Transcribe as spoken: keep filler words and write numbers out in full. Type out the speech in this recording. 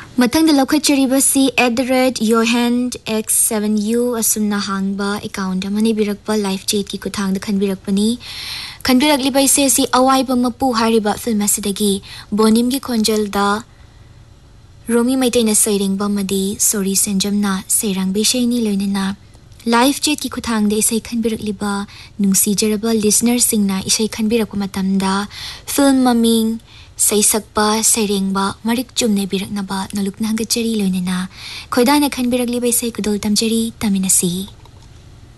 ꯃꯊꯪꯗ ꯂꯧꯈꯠꯆꯔꯤꯕꯁꯤ at the rate yohand x seven u ꯑꯁꯨꯝꯅ ꯍꯥꯡꯕ ꯑꯦꯀꯥꯎꯟꯠ ꯑꯃꯅ ꯏꯕꯤꯔꯛꯄ ꯂꯥꯏꯐ ꯆꯦꯠꯀꯤ ꯈꯨꯠꯊꯥꯡꯗ ꯈꯟꯕꯤꯔꯛꯄꯅꯤ ꯈꯟꯕꯤꯔꯛꯂꯤꯕ ꯏꯁꯩ ꯑꯋꯥꯏꯕ ꯃꯄꯨ ꯍꯥꯏꯔꯤꯕ ꯐꯤꯜꯝ ꯑꯁꯤꯗꯒꯤ ꯕꯣꯅꯤꯝꯒꯤ ꯈꯣꯟꯖꯦꯜꯗ ꯔꯣꯃꯤ ꯃꯩꯇꯩꯅ ꯁꯩꯔꯦꯡꯕ ꯑꯃꯗꯤ ꯁꯣꯔꯤ ꯁꯦꯟꯖꯝꯅ ꯁꯩꯔꯥꯡꯕ ꯏꯁꯩꯅꯤ ꯂꯣꯏꯅꯅ ꯂꯥꯏꯐ ꯆꯦꯠꯀꯤ ꯈꯨꯠꯊꯥꯡꯗ ꯏꯁꯩ ꯈꯟꯕꯤꯔꯛꯂꯤꯕ ꯅꯨꯡꯁꯤꯖꯔꯕ ꯂꯤꯁꯅꯔꯁꯤꯡꯅ ꯏꯁꯩ ꯈꯟꯕꯤꯔꯛꯄ ꯃꯇꯝꯗ ꯐꯤल्म ꯃꯃꯤꯡ ꯁꯩꯁꯛꯄ ꯁꯩꯔꯦꯡꯕ ꯃꯔꯤꯛ ꯆꯨꯝꯅ ꯏꯕꯤꯔꯛꯅꯕ ꯅꯣꯂꯨꯛꯅ ꯍꯪꯒꯠꯆꯔꯤ ꯂꯣꯏꯅꯅ ꯈꯣꯏꯗꯥꯅ ꯈꯟꯕꯤꯔꯛꯂꯤꯕ ꯏꯁꯩ ꯈꯨꯗꯣꯜ ꯇꯝꯖꯔꯤ ꯇꯝꯃꯤꯟꯅꯁꯤ